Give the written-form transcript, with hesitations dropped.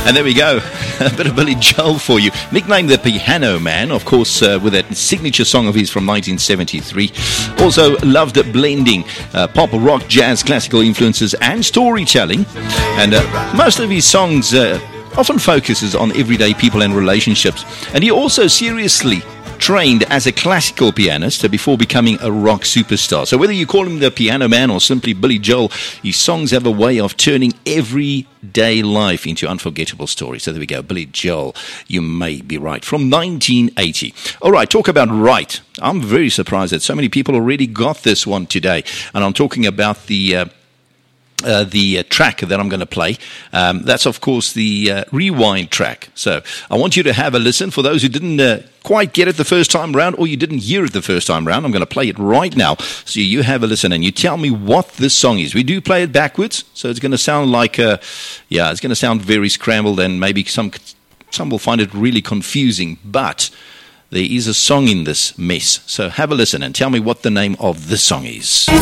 And there we go, a bit of Billy Joel for you. Nicknamed the Piano Man, of course, with that signature song of his from 1973. Also loved blending pop, rock, jazz, classical influences and storytelling. And most of his songs often focuses on everyday people and relationships. And he also seriously trained as a classical pianist before becoming a rock superstar. So whether you call him the Piano Man or simply Billy Joel, his songs have a way of turning everyday life into unforgettable stories. So there we go, Billy Joel, you may be right, from 1980. All right, talk about right. I'm very surprised that so many people already got this one today. And I'm talking about the track that I'm going to play. That's, of course, the rewind track. So I want you to have a listen. For those who didn't quite get it the first time round, or you didn't hear it the first time round, I'm going to play it right now. So you have a listen and you tell me what this song is. We do play it backwards, so it's going to sound like, it's going to sound very scrambled, and maybe some will find it really confusing, but there is a song in this mess. So have a listen and tell me what the name of this song is.